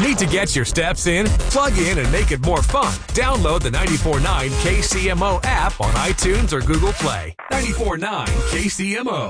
Need to get your steps in? Plug in and make it more fun. Download the 94.9 KCMO app on iTunes or Google Play. 94.9 KCMO.